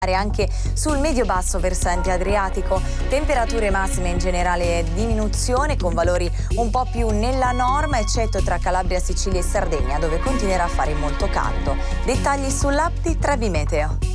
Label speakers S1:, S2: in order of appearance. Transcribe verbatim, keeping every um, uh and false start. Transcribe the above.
S1: Anche sul medio-basso versante adriatico, temperature massime in generale diminuzione con valori un po' più nella norma, eccetto tra Calabria, Sicilia e Sardegna, dove continuerà a fare molto caldo. Dettagli sull'app di Trebi Meteo.